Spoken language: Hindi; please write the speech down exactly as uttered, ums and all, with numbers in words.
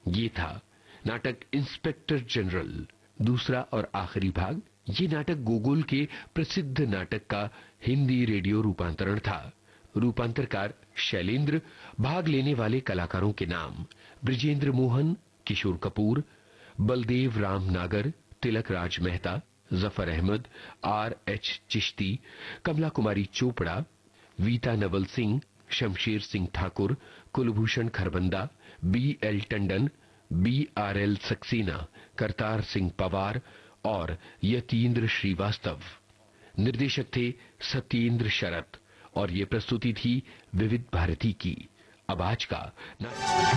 ये था नाटक इंस्पेक्टर जनरल। दूसरा और आखिरी भाग, ये नाटक गोगोल के प्रसिद्ध नाटक का हिंदी रेडियो रूपांतरण था। रूपांतरकार शैलेंद्र। भाग लेने वाले कलाकारों के नाम: ब्रिजेंद्र मोहन, किशोर कपूर, बलदेव राम नागर, तिलक राज मेहता, जफर अहमद, आर एच चिश्ती, कमला कुमारी Chopra, वीता Naval Singh, Shamsher Singh Thakur, Kulbhushan Kharbanda, B L Tandon, B R L Saxena, Kartar Singh Pawar और यतीन्द्र श्रीवास्तव। निर्देशक थे सत्येंद्र शरत और ये प्रस्तुति थी विविध भारती की। अब आज का